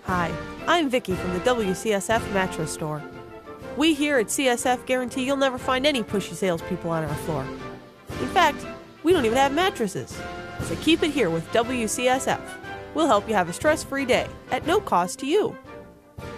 Hi, I'm Vicky from the WCSF Mattress Store. We here at CSF guarantee you'll never find any pushy salespeople on our floor. In fact, we don't even have mattresses. So keep it here with WCSF. We'll help you have a stress-free day at no cost to you.